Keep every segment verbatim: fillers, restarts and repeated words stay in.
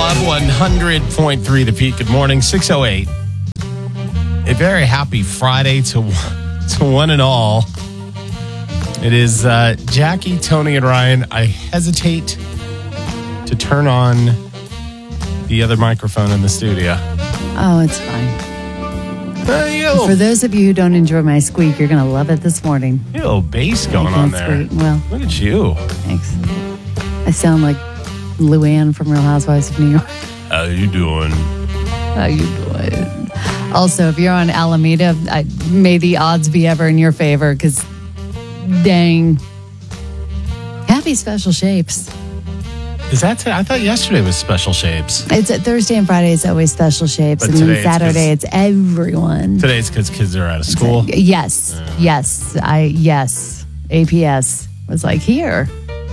Club, one hundred point three The Peak. Good morning, six oh eight. A very happy Friday to, to one and all. It is uh, Jackie, Tony, and Ryan. I hesitate to turn on the other microphone in the studio. Oh, it's fine. Uh, you know, For those of you who don't enjoy my squeak, you're going to love it this morning. you know, bass going I on can't there. squeak. Well, Look at you. thanks. I sound like Luann from Real Housewives of New York. How you doing? How you doing? Also, if you're on Alameda, I, may the odds be ever in your favor, because dang. Happy Special Shapes. Is that today? I thought yesterday was Special Shapes. It's uh, Thursday and Friday is always Special Shapes, But and today then it's Saturday 'cause- it's everyone. Today's because kids are out of school. Yes, yes, I yes. A P S was like, here,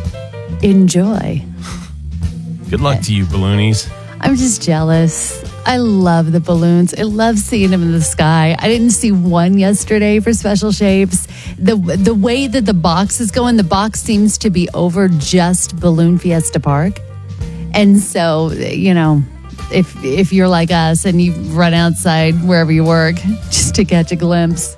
enjoy. Good luck to you, balloonies. I'm just jealous. I love the balloons. I love seeing them in the sky. I didn't see one yesterday for Special Shapes. The the way that the box is going, the box seems to be over just Balloon Fiesta Park. And so, you know, if if you're like us and you run outside wherever you work just to catch a glimpse,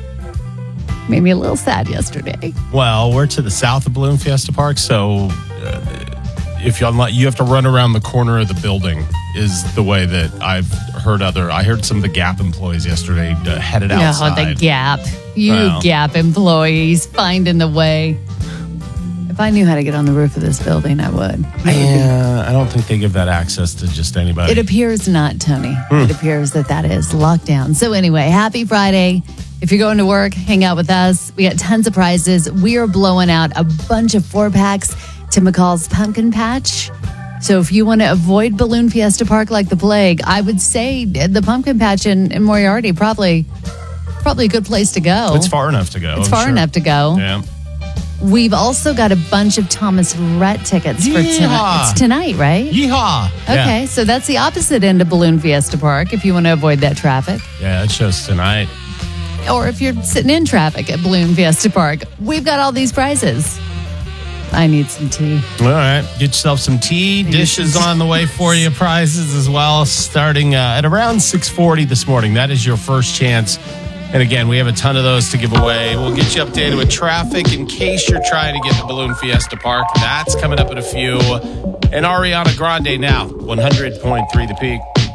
made me a little sad yesterday. Well, we're to the south of Balloon Fiesta Park, so uh, if you unlock, you have to run around the corner of the building. Is the way that I've heard other. I heard some of the Gap employees yesterday uh, headed outside. No, the Gap. You Well. Gap employees finding the way. If I knew how to get on the roof of this building, I would. Yeah, I don't think they give that access to just anybody. It appears not, Tony. Hmm. It appears that that is locked down. So anyway, happy Friday. If you're going to work, hang out with us. We got tons of prizes. We are blowing out a bunch of four packs to McCall's Pumpkin Patch. So if you want to avoid Balloon Fiesta Park like the plague, I would say the Pumpkin Patch in, in Moriarty probably probably a good place to go. It's far enough to go. It's I'm far sure. enough to go. Yeah. We've also got a bunch of Thomas Rhett tickets for tonight. Yeehaw. It's tonight, right? Yeehaw! Okay, so that's the opposite end of Balloon Fiesta Park if you want to avoid that traffic. Yeah, it shows tonight. Or if you're sitting in traffic at Balloon Fiesta Park, we've got all these prizes. I need some tea. All right, get yourself some tea. Dishes on the way for you. Prizes as well, starting uh, at around six forty this morning. That is your first chance. And again, we have a ton of those to give away. We'll get you updated with traffic in case you're trying to get to Balloon Fiesta Park. That's coming up in a few. And Ariana Grande now, one hundred point three The Peak.